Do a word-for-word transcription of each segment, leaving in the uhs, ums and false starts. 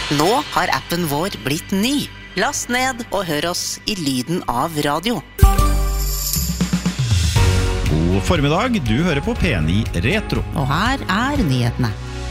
Nå har appen vår blitt ny. Last ned og hør oss i lyden av radio. God formiddag, du hører på P ni Retro. Og her er nyhetene.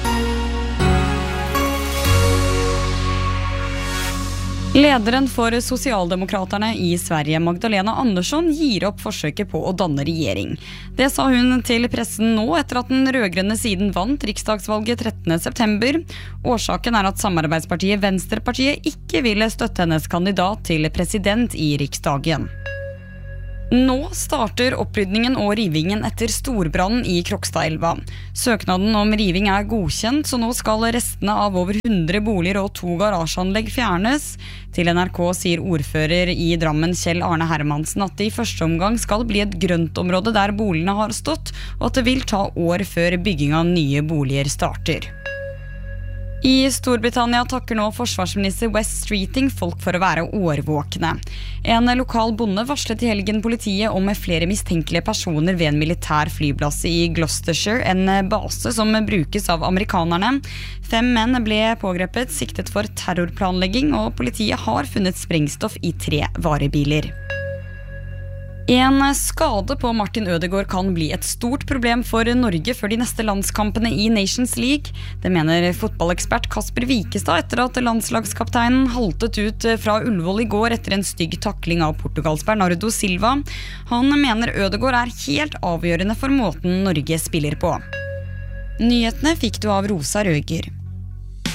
Lederen for Socialdemokraterna i Sverige, Magdalena Andersson, gir opp forsøket på å danne regjering. Det sa hun til pressen nå etter at den rødgrønne siden vant riksdagsvalget trettende september. Årsaken er at samarbeidspartiet Venstrepartiet ikke ville støtte hennes kandidat til president i riksdagen. Nå starter opprydningen og rivingen etter storbrannen i Krokstadelva. Søknaden om riving er godkjent, så nå skal restene av over hundre boliger og to garasjeanlegg fjernes. Til N R K sier ordfører i Drammen Kjell Arne Hermansen at det i første omgang skal bli et grøntområde der boligene har stått, og at det vil ta år før bygging av nye boliger starter. I Storbritannia takker nå forsvarsminister West Streeting folk for å være årvåkne. En lokal bonde varslet i helgen politiet om flere mistenkelige personer ved en militær flyplass i Gloucestershire, en base som brukes av amerikanerne. Fem menn ble pågrepet, siktet for terrorplanlegging, og politiet har funnet sprengstoff i tre varebiler. En skade på Martin Ødegaard kan bli et stort problem for Norge for de neste landskampene i Nations League. Det mener fotballekspert Kasper Wikestad etter at landslagskapteinen haltet ut fra Ullevål i går etter en stygg takling av Portugals Bernardo Silva. Han mener Ødegaard er helt avgjørende for måten Norge spiller på. Nyhetene fikk du av Rosa Røger.